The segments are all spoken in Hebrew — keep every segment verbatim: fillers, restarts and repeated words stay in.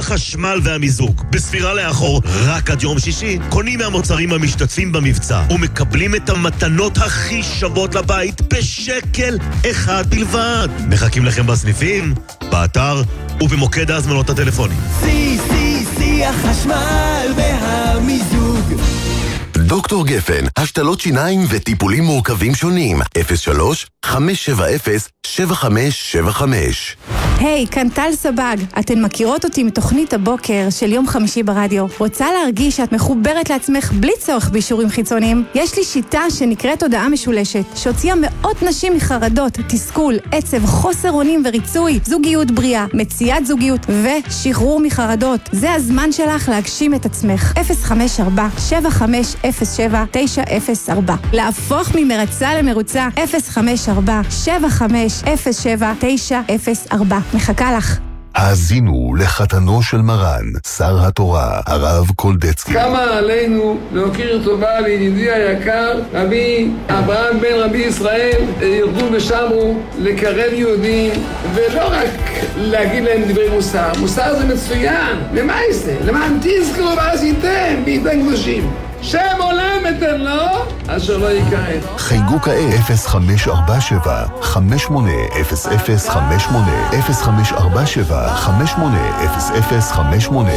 החשמל והמיזוג. בספירה לאחור, רק עד יום שישי, קונים מהמוצרים המשתתפים במבצע, ומקבלים את המתנות הכי שוות לבית בשקל אחד בלבד. מחכים לכם בסניפים, באתר ובמוקד ההזמנות הטלפוני. סי, סי, סי, החשמל והמיזוג. דוקטור גפן, השתלות שיניים וטיפולים מורכבים שונים. אפס שלוש חמש שבע אפס שבע חמש שבע חמש. היי, כאן טל סבג. אתן מכירות אותי מתוכנית הבוקר של יום חמישי ברדיו. רוצה להרגיש שאת מחוברת לעצמך בלי צורך באישורים חיצוניים? יש לי שיטה שנקראת תודעה משולשת, שהוציאה מאות נשים מחרדות, תסכול, עצב, חוסר אונים וריצוי, זוגיות בריאה, מציאת זוגיות ושחרור מחרדות. זה הזמן שלך להגשים את עצמך. אפס חמש ארבע שבע חמש אפס שבע תשע אפס ארבע. להפוך ממרצה למרוצה. אפס חמש ארבע שבע חמש אפס שבע תשע אפס ארבע. מחכה לך. האזינו לחתנו של מרן, שר התורה, הרב קולדצקי. כמה עלינו להוקיר טובה לידידי היקר, רבי אברהם בן רבי ישראל, ירדו ושמו לקרב יהודים, ולא רק להגיד להם דברי מוסר. מוסר זה מצוין. למה זה? למען תזכרו ועשיתם בידי קדושים. שם עולם אתן לו, אשר לא יקראת. חייגו כעת אפס חמש ארבע שבע חמש שמונה אפס אפס חמש שמונה אפס חמש ארבע שבע חמש שמונה אפס אפס חמש שמונה.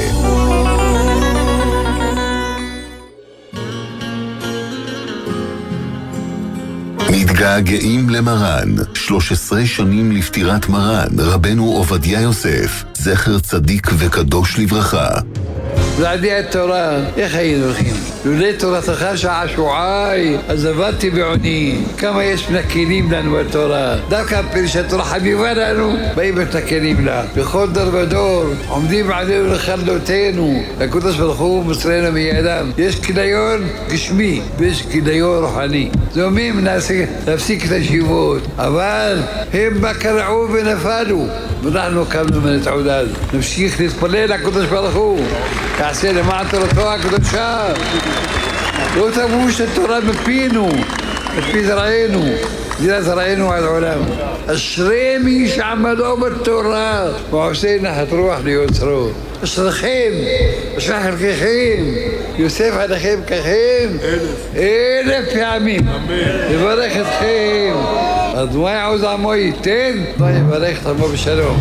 מתגעגעים למרן. שלוש עשרה שנים לפטירת מרן, רבנו עובדיה יוסף, זכר צדיק וקדוש לברכה. בלעדי התורה, איך היינו הולכים? לולי תורתך שעשועי, אז עבדתי בעוני. כמה יש מנכנים לנו בתורה. דווקא פרשת תורה חביבה לנו, באים מתנכנים לה. בכל דור ודור, עומדים עלינו לחרדותינו. הקדוש ברוך הוא מוסרנו מידם. יש כדיון גשמי, ויש כדיון רוחני. זה אומרים להפסיק את הישיבות, אבל הם בקרעו ונפלו. ואנחנו קמנו מן התעודד. נמשיך להתפלל לקדוש ברוך הוא. תעשה למען תורתו הקדושה. לא תבוש התורה בפינו, בפי זרענו, זירה זרענו עד עולם. אשרי מי שעמדו בתורה ועושה נחת רוח ליוצרו. אשריכם, אשרי חלקכם, יוסף עליכם ככם, אלף פעמים. לברך אתכם. אדוני עוז עמו ייתן, ויברך את עמו בשלום.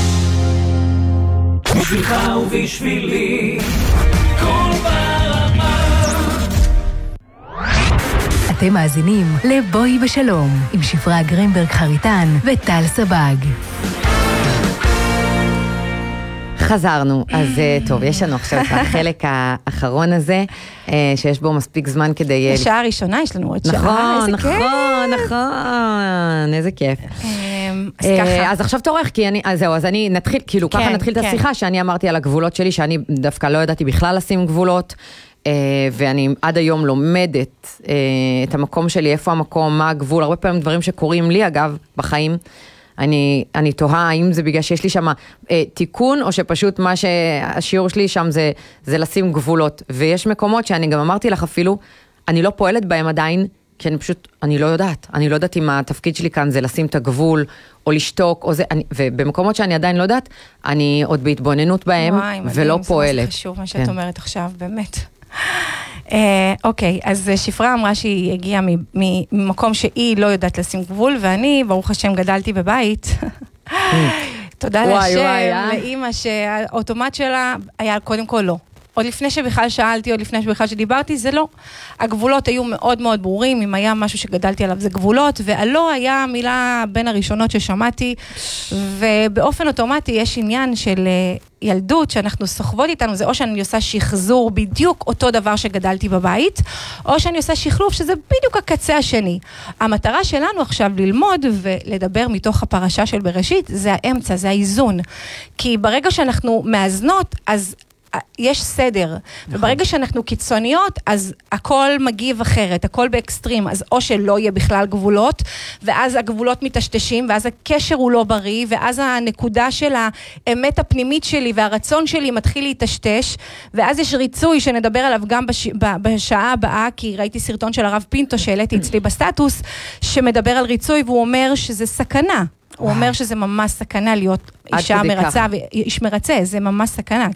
בשבילך ובשבילי כל ברמה. אתם מאזינים לבואי בשלום עם שפרה גרינברג חריטן וטל סבג. חזרנו, אז טוב, יש לנו עכשיו את החלק האחרון הזה, שיש בו מספיק זמן כדי... השעה הראשונה, יש לנו עוד שעה, נכון, נכון, נכון, איזה כיף. אז ככה. אז עכשיו תורך, כי אני, אז זהו, אז אני נתחיל, כאילו, ככה נתחיל את השיחה, שאני אמרתי על הגבולות שלי, שאני דווקא לא ידעתי בכלל לשים גבולות, ואני עד היום לומדת את המקום שלי, איפה המקום, מה הגבול, הרבה פעמים דברים שקורים לי, אגב, בחיים, אני, אני תוהה האם זה בגלל שיש לי שם אה, תיקון, או שפשוט מה שהשיעור שלי שם זה, זה לשים גבולות. ויש מקומות שאני גם אמרתי לך אפילו, אני לא פועלת בהם עדיין, כי אני פשוט, אני לא יודעת. אני לא יודעת אם התפקיד שלי כאן זה לשים את הגבול, או לשתוק, או זה, אני, ובמקומות שאני עדיין לא יודעת, אני עוד בהתבוננות בהם, וואי, ולא מדהים, פועלת. זה חשוב מה שאת כן. אומרת עכשיו, באמת. אוקיי, אז שפרה אמרה שהיא הגיעה ממקום שהיא לא יודעת לשים גבול, ואני, ברוך השם, גדלתי בבית. תודה להשם, לאמא שהאוטומט שלה היה קודם כל לא. עוד לפני שבכלל שאלתי, עוד לפני שבכלל שדיברתי, זה לא. הגבולות היו מאוד מאוד ברורים, אם היה משהו שגדלתי עליו זה גבולות, והלא היה מילה בין הראשונות ששמעתי, ובאופן אוטומטי יש עניין של ילדות שאנחנו סוחבות איתנו, זה או שאני עושה שחזור בדיוק אותו דבר שגדלתי בבית, או שאני עושה שחלוף שזה בדיוק הקצה השני. המטרה שלנו עכשיו ללמוד ולדבר מתוך הפרשה של בראשית, זה האמצע, זה האיזון. כי ברגע שאנחנו מאזנות, אז יש סדר, וברגע שאנחנו קיצוניות, אז הכל מגיב אחרת, הכל באקסטרים, אז או שלא יהיה בכלל גבולות, ואז הגבולות מתשתשים, ואז הקשר הוא לא בריא, ואז הנקודה של האמת הפנימית שלי, והרצון שלי מתחיל להתשתש, ואז יש ריצוי שנדבר עליו גם בש... בשעה הבאה, כי ראיתי סרטון של הרב פינטו, שהעליתי אצלי בסטטוס, שמדבר על ריצוי, והוא אומר שזה סכנה. הוא אומר שזה ממש סכנה להיות אישה מרצה, ואיש מרצה, זה ממש סכנה,